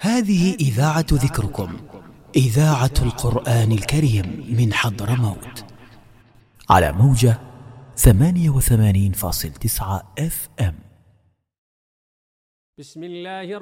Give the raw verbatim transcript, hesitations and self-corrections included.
هذه إذاعة ذكركم، إذاعة القرآن الكريم من حضرموت، على موجة ثمانية وثمانين فاصل تسعة اف ام. بسم الله